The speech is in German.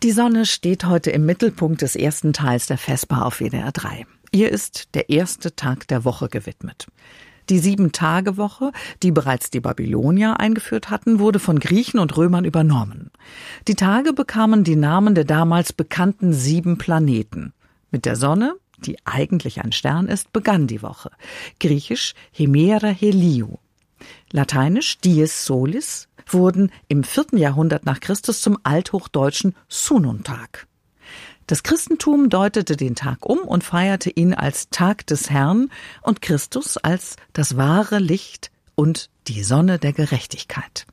Die Sonne steht heute im Mittelpunkt des ersten Teils der Vesper auf WDR 3. Ihr ist der erste Tag der Woche gewidmet. Die 7-Tage-Woche, die bereits die Babylonier eingeführt hatten, wurde von Griechen und Römern übernommen. Die Tage bekamen die Namen der damals bekannten 7 Planeten. Mit der Sonne, die eigentlich ein Stern ist, begann die Woche. Griechisch Hemera Heliou. Lateinisch Dies Solis wurden im 4. Jahrhundert nach Christus zum althochdeutschen Sunnuntak. Das Christentum deutete den Tag um und feierte ihn als Tag des Herrn und Christus als das wahre Licht und die Sonne der Gerechtigkeit.